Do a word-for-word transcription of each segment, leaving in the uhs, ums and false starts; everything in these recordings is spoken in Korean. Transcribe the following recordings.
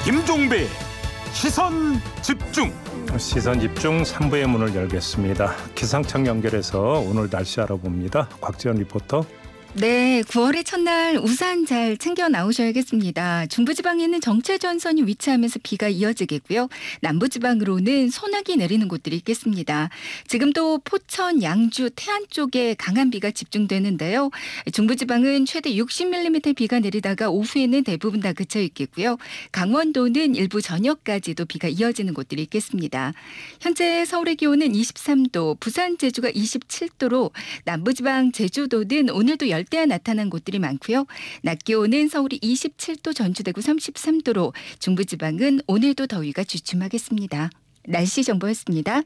김종배 시선 집중. 시선 집중 삼 부의 문을 열겠습니다. 기상청 연결해서 오늘 날씨 알아봅니다. 곽지연 리포터. 네, 구월의 첫날 우산 잘 챙겨 나오셔야겠습니다. 중부지방에는 정체전선이 위치하면서 비가 이어지겠고요. 남부지방으로는 소나기 내리는 곳들이 있겠습니다. 지금도 포천, 양주, 태안 쪽에 강한 비가 집중되는데요. 중부지방은 최대 육십 밀리미터 비가 내리다가 오후에는 대부분 다 그쳐 있겠고요. 강원도는 일부 저녁까지도 비가 이어지는 곳들이 있겠습니다. 현재 서울의 기온은 이십삼 도, 부산, 제주가 이십칠 도로 남부지방, 제주도는 오늘도 열 열대야 나타난 곳들이 많고요. 낮 기온은 서울이 이십칠 도, 전주, 대구 삼십삼 도로 중부지방은 오늘도 더위가 주춤하겠습니다. 날씨 정보였습니다.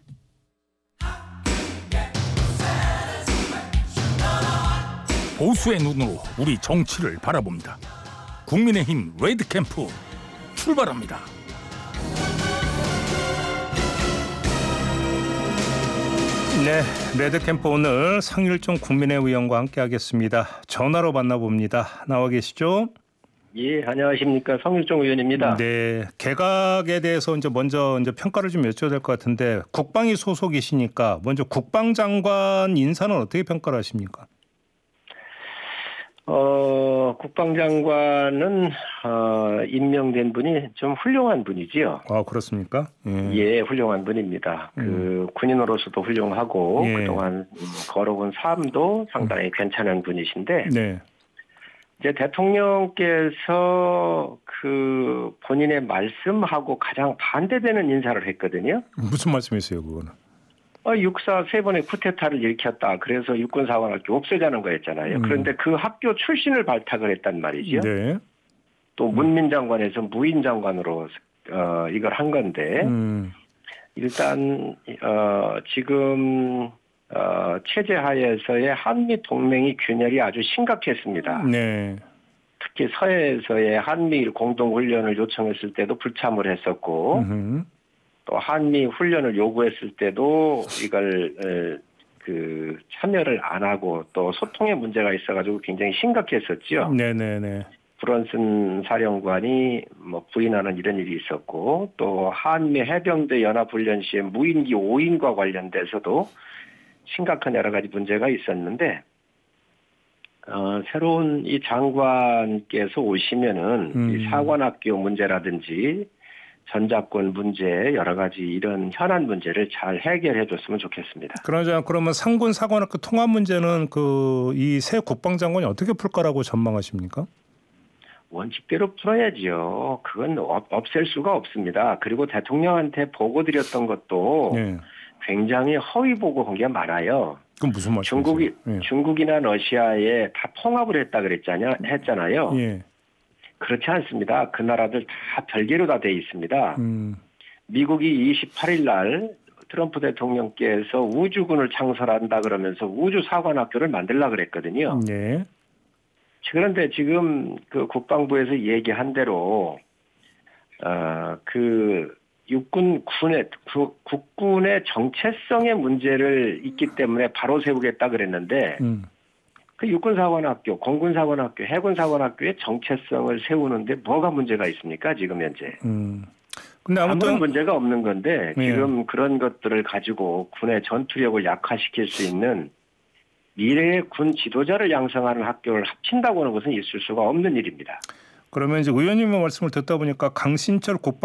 보수의 눈으로 우리 정치를 바라봅니다. 국민의힘 레드캠프 출발합니다. 네, 레드캠프 오늘 상일종 국민의의원과 함께하겠습니다. 전화로 만나봅니다. 나와 계시죠? 예, 안녕하십니까. 성일종 의원입니다. 네, 개각에 대해서 이제 먼저 이제 평가를 좀 여쭤야 될 것 같은데 국방위 소속이시니까 먼저 국방장관 인사는 어떻게 평가를 하십니까? 어, 국방장관은 어, 임명된 분이 좀 훌륭한 분이지요. 아, 그렇습니까? 예, 예 훌륭한 분입니다. 음. 그 군인으로서도 훌륭하고 예. 그동안 걸어온 삶도 상당히 음. 괜찮은 분이신데 네. 이제 대통령께서 그 본인의 말씀하고 가장 반대되는 인사를 했거든요. 무슨 말씀이세요, 그거는? 어, 육사 세 번의 쿠데타를 일으켰다. 그래서 육군사관학교 없애자는 거였잖아요. 음. 그런데 그 학교 출신을 발탁을 했단 말이죠. 네. 또 문민장관에서 무인장관으로 어, 이걸 한 건데 음. 일단 어, 지금 어, 체제 하에서의 한미 동맹이 균열이 아주 심각했습니다. 네. 특히 서해에서의 한미일 공동훈련을 요청했을 때도 불참을 했었고 음흠. 또 한미 훈련을 요구했을 때도 이걸 에, 그 참여를 안 하고 또 소통의 문제가 있어가지고 굉장히 심각했었죠. 네네네. 브런슨 사령관이 뭐 부인하는 이런 일이 있었고 또 한미 해병대 연합훈련 시에 무인기 오인과 관련돼서도 심각한 여러 가지 문제가 있었는데 어, 새로운 이 장관께서 오시면은 음. 이 사관학교 문제라든지 전작권 문제 여러 가지 이런 현안 문제를 잘 해결해 줬으면 좋겠습니다. 그러자 그러면 상군 사관학교 통합 문제는 그 이 새 국방장관이 어떻게 풀 거라고 전망하십니까? 원칙대로 풀어야지요. 그건 없, 없앨 수가 없습니다. 그리고 대통령한테 보고 드렸던 것도 네. 굉장히 허위 보고한 게 많아요. 그럼 무슨 말씀이세요? 중국이 예. 중국이나 러시아에 다 통합을 했다 그랬잖아요. 했잖아요. 예. 그렇지 않습니다. 그 나라들 다 별개로 다 돼 있습니다. 음. 미국이 이십팔 일 날 트럼프 대통령께서 우주군을 창설한다 그러면서 우주사관학교를 만들려고 그랬거든요. 네. 그런데 지금 그 국방부에서 얘기한 대로 어, 그 육군 군의 구, 국군의 정체성의 문제를 있기 때문에 바로 세우겠다 그랬는데 음. 그 육군사관학교, 공군사관학교, 해군사관학교의 정체성을 세우는데 뭐가 문제가 있습니까? 지금 현재. 음. 근데 아무튼 아무런 문제가 없는 건데 예. 지금 그런 것들을 가지고 군의 전투력을 약화시킬 수 있는 미래의 군 지도자를 양성하는 학교를 합친다고 하는 것은 있을 수가 없는 일입니다. 그러면 이제 의원님의 말씀을 듣다 보니까 강신철 국방